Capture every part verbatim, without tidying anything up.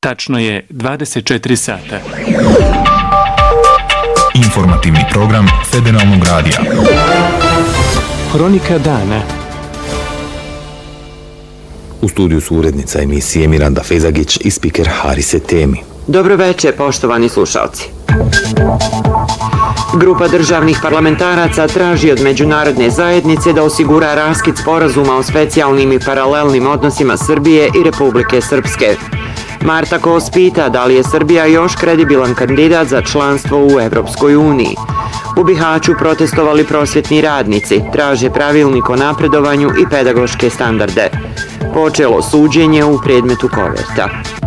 Tačno je dvadeset četiri sata. Informativni program Federalnog radija. Hronika dana. U studiju su urednica emisije Miranda Fezagić i spiker Harise Temi. Dobro večer, poštovani slušalci. Grupa državnih parlamentaraca traži od međunarodne zajednice da osigura raskid sporazuma o specijalnim i paralelnim odnosima Srbije i Republike Srpske. Marta Kos pita da li je Srbija još kredibilan kandidat za članstvo u Evropskoj uniji. U Bihaću protestovali prosvjetni radnici, traže pravilnik o napredovanju i pedagoške standarde. Počelo suđenje u predmetu Koverta.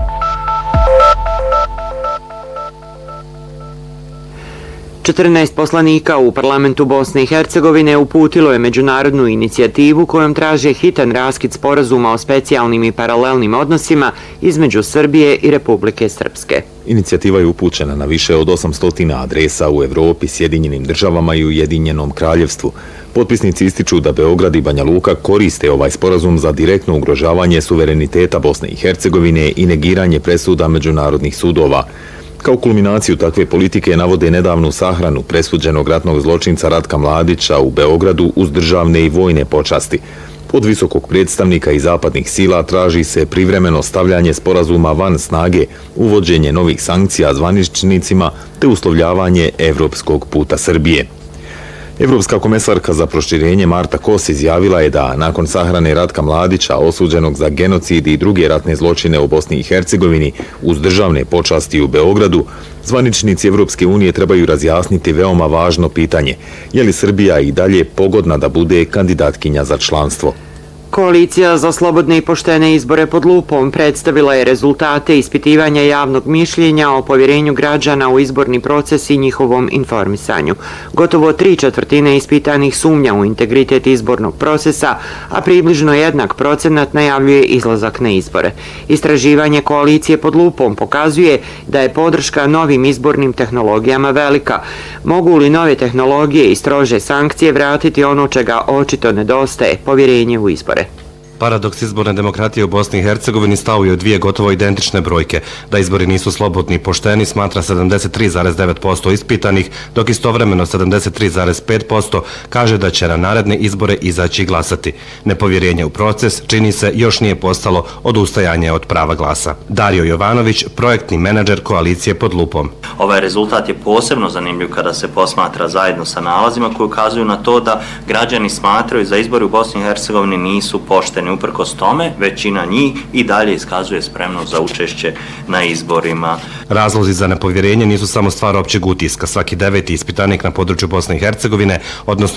četrnaest poslanika u parlamentu Bosne i Hercegovine uputilo je međunarodnu inicijativu kojom traže hitan raskid sporazuma o specijalnim i paralelnim odnosima između Srbije i Republike Srpske. Inicijativa je upućena na više od osamsto adresa u Evropi, Sjedinjenim državama i Ujedinjenom kraljevstvu. Potpisnici ističu da Beograd i Banja Luka koriste ovaj sporazum za direktno ugrožavanje suvereniteta Bosne i Hercegovine i negiranje presuda međunarodnih sudova. Kao kulminaciju takve politike navode nedavnu sahranu presuđenog ratnog zločinca Ratka Mladića u Beogradu uz državne i vojne počasti. Od visokog predstavnika i zapadnih sila traži se privremeno stavljanje sporazuma van snage, uvođenje novih sankcija zvaničnicima te uslovljavanje evropskog puta Srbije. Evropska komesarka za proširenje Marta Kos izjavila je da nakon sahrane Ratka Mladića, osuđenog za genocid i druge ratne zločine u Bosni i Hercegovini uz državne počasti u Beogradu, zvaničnici Evropske unije trebaju razjasniti veoma važno pitanje: je li Srbija i dalje pogodna da bude kandidatkinja za članstvo? Koalicija za slobodne i poštene izbore pod lupom predstavila je rezultate ispitivanja javnog mišljenja o povjerenju građana u izborni proces i njihovom informisanju. Gotovo tri četvrtine ispitanih sumnja u integritet izbornog procesa, a približno jednak procenat najavljuje izlazak na izbore. Istraživanje koalicije pod lupom pokazuje da je podrška novim izbornim tehnologijama velika. Mogu li nove tehnologije i strože sankcije vratiti ono čega očito nedostaje, povjerenje u izbore? Paradoks izborne demokratije u Bosni i Hercegovini stao je u dvije gotovo identične brojke. Da izbori nisu slobodni i pošteni smatra sedamdeset tri zarez devet posto ispitanih, dok istovremeno sedamdeset tri zarez pet posto kaže da će na naredne izbore izaći i glasati. Nepovjerenje u proces, čini se, još nije postalo odustajanje od prava glasa. Dario Jovanović, projektni menadžer koalicije pod lupom. Ovaj rezultat je posebno zanimljiv kada se posmatra zajedno sa nalazima koji ukazuju na to da građani smatraju za izbori u Bosni i Hercegovini nisu pošteni. Uprkos tome, većina njih i dalje iskazuje spremnost za učešće na izborima. Razlozi za nepovjerenje nisu samo stvar općeg utiska. Svaki deveti ispitanik na području Bosne i Hercegovine, odnosno